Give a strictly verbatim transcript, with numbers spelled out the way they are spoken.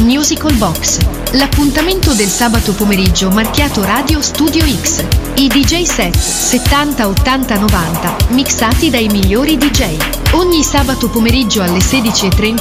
Musical Box, l'appuntamento del sabato pomeriggio marchiato Radio Studio X. I D J set settanta, ottanta, novanta, mixati dai migliori D J. Ogni sabato pomeriggio alle sedici e trenta